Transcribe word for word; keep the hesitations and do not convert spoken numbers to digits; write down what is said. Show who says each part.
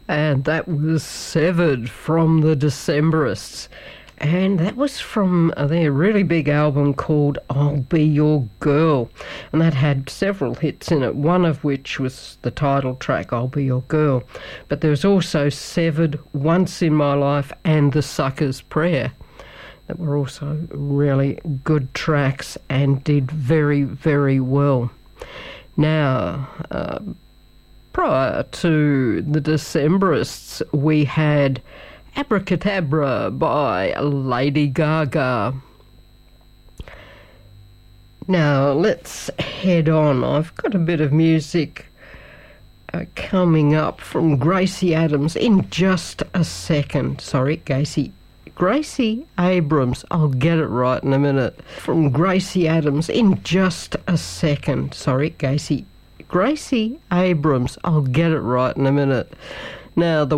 Speaker 1: And that was Severed from the Decemberists. And that was from their really big album called I'll Be Your Girl. And that had several hits in it, one of which was the title track, I'll Be Your Girl. But there was also Severed, Once in My Life, and The Sucker's Prayer, that were also really good tracks and did very, very well. Now, uh, prior to the Decemberists, we had Abracadabra by Lady Gaga. Now, let's head on. I've got a bit of music uh, coming up from Gracie Adams in just a second. Sorry, Gracie. Gracie Abrams. I'll get it right in a minute. From Gracie Adams in just a second. Sorry, Gracie. Gracie Abrams. I'll get it right in a minute. Now, the